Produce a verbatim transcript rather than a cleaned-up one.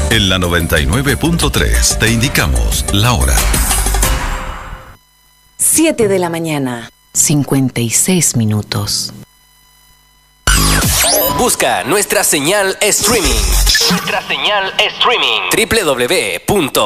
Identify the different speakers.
Speaker 1: En la noventa y nueve punto tres te indicamos la hora.
Speaker 2: siete de la mañana, cincuenta y seis minutos.
Speaker 3: Busca nuestra señal streaming. Nuestra señal streaming. doble u doble u doble u punto